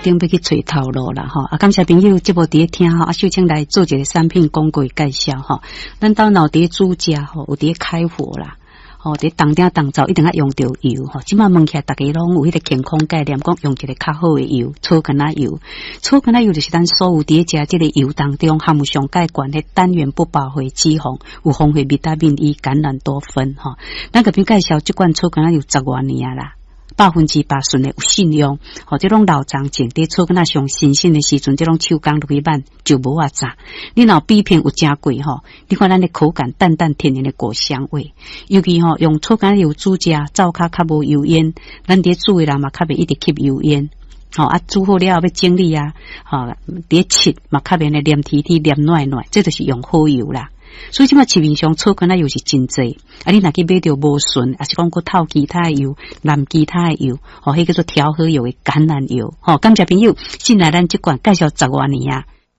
定要去找头路啦吼。感谢朋友这部伫咧听吼，秀清来做一个产品广告介绍吼。咱到脑伫煮食吼，有伫咧开火啦。伫当鼎当灶一定要用到油吼，即马问起来大家拢有迄个健康概念，讲用一个较好的油，草橄榄油。草橄榄油就是咱所有伫食即个油当中含有上介悬的单元不饱和脂肪，有丰富维他命 E、橄榄多酚吼。咱搿边介绍即款草橄榄油10多年啊啦。100%顺的有信用，这种老长种在草橄榄上新鲜的时阵，这种手工落去慢就无法炸。你若比片有加贵你看咱的口感淡淡甜甜的果香味，尤其用草橄榄油煮食，灶较无油烟，咱伫煮的人嘛较袂一直吸油烟。煮好了要整理伫切嘛较免的黏甜甜黏软软，这就是用好油啦。所以即马市面上草橄榄油是真济，你若去买到无顺，还是讲佮透其他的油、蓝其他的油，迄叫做调和油的橄榄油。感谢朋友，进来咱即款介绍10多年啊。